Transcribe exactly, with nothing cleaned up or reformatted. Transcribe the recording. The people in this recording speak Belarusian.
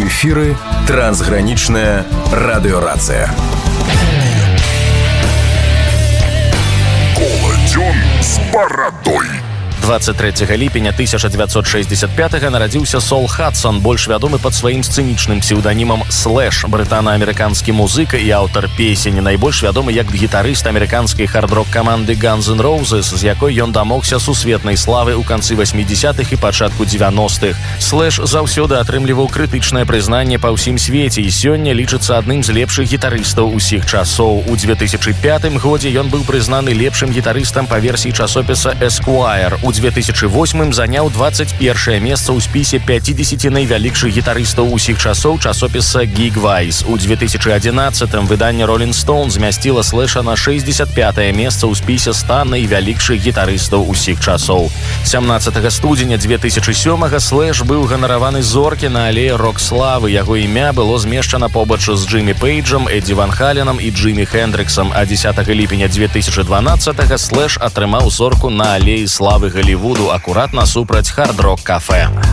эфіры трансгранічная радыёрацыя. Коладзён з барадой. двадцать трэцяга ліпеня тысяча дзевяцьсот шэсцьдзесят пятага нарадзіўся Сол Хадсон, больш вядомы пад сваім сцэнічным псеўданімам Слэш, брытана-амерыканскі музыка і аўтар песень, найбольш вядомы як гітарыст амерыканскай хард-рок каманды Guns N' Roses, з якой ён дамогся сусветнай славы ў канцы васьмідзесятых і пачатку дзевяностых. Слэш заўсёды атрымліваў крытычнае прызнанне па ўсім свеце і сёння лічыцца адным з лепшых гітарыстаў усіх часоў. У две тысячы пятым годзе ён быў прызнаны лепшым гітарыстам па версіі часопіса Esquire. У две тысячи восьмым заняў двадцать першае месца ў спісе пяцідзесяці найвялікшых гітарыстаў усіх часоў часопіса Geekvice. У две тысячи одиннадцатым выданне Rolling Stone змясціла Слэша на шэсцьдзесят пятае месца ў спісе ста найвялікшых гітарыстаў усіх часоў. сямнаццатага студзеня две тысячи сёмага Слэш быў ганараваны зоркі на алеі рок-славы. Яго імя было змешчана побач з Джиммі Пейджам, Эдді Ван Халенам і Джиммі Хендриксом, а дзесятага ліпеня две тысячи дванаццатага Слэш атрымаў зорку на алеі славы Голливуду акурат насупраць хард-рок кафе.